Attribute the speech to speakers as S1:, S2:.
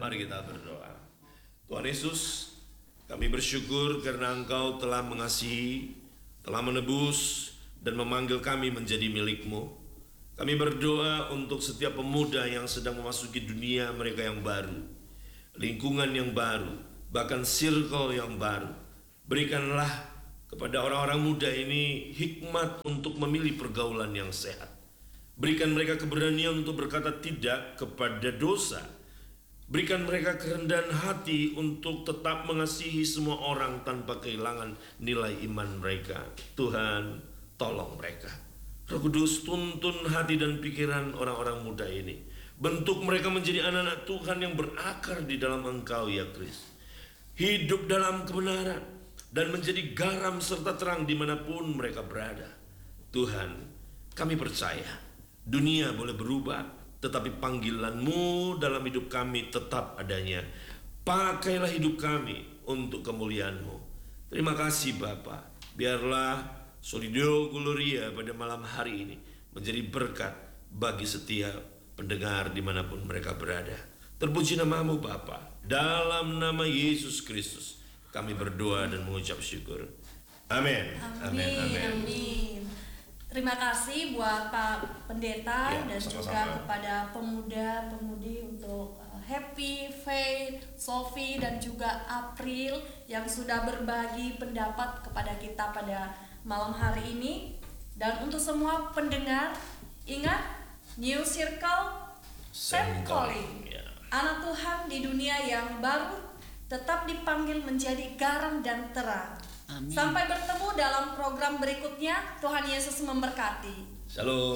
S1: Mari kita berdoa. Tuhan Yesus, kami bersyukur karena Engkau telah mengasihi, telah menebus, dan memanggil kami menjadi milik-Mu. Kami berdoa untuk setiap pemuda yang sedang memasuki dunia mereka yang baru, lingkungan yang baru, bahkan circle yang baru. Berikanlah kepada orang-orang muda ini hikmat untuk memilih pergaulan yang sehat. Berikan mereka keberanian untuk berkata tidak kepada dosa. Berikan mereka kerendahan hati untuk tetap mengasihi semua orang tanpa kehilangan nilai iman mereka. Tuhan, tolong mereka. Roh Kudus, tuntun hati dan pikiran orang-orang muda ini. Bentuk mereka menjadi anak-anak Tuhan yang berakar di dalam Engkau, ya Kristus. Hidup dalam kebenaran dan menjadi garam serta terang dimanapun mereka berada. Tuhan, kami percaya dunia boleh berubah, tetapi panggilan-Mu dalam hidup kami tetap adanya. Pakailah hidup kami untuk kemuliaan-Mu. Terima kasih Bapa. Biarlah Solido Gloria pada malam hari ini menjadi berkat bagi setiap pendengar dimanapun mereka berada. Terpuji nama-Mu Bapa. Dalam nama Yesus Kristus kami berdoa dan mengucap syukur. Amin.
S2: Amin. Amin. Terima kasih buat Pak Pendeta dan
S1: sama-sama.
S2: juga kepada pemuda-pemudi untuk Happy, Faith, Sophie dan juga April yang sudah berbagi pendapat kepada kita pada malam hari ini. Dan untuk semua pendengar, ingat New Circle Same Calling. Anak Tuhan di dunia yang baru tetap dipanggil menjadi garam dan terang.
S3: Amin.
S2: Sampai bertemu dalam program berikutnya. Tuhan Yesus memberkati.
S1: Shalom.